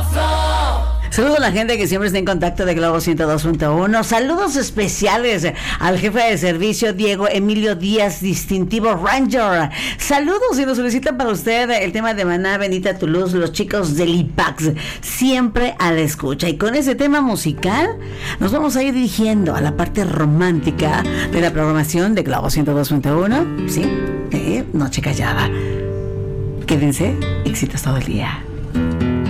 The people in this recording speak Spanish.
Saludos a la gente que siempre está en contacto de Globo 102.1. Saludos especiales al jefe de servicio Diego Emilio Díaz, distintivo Ranger. Saludos, y nos solicitan para usted el tema de Maná, Bendita tu luz, los chicos del IPAX, siempre a la escucha. Y con ese tema musical nos vamos a ir dirigiendo a la parte romántica de la programación de Globo 102.1. Sí, Noche Callada. Quédense, éxitos todo el día.